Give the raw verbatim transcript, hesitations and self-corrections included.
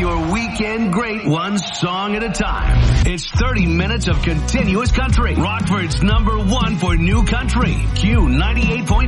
your weekend great one song at a time. It's thirty minutes of continuous country. Rockford's number one for new country. Q ninety-eight point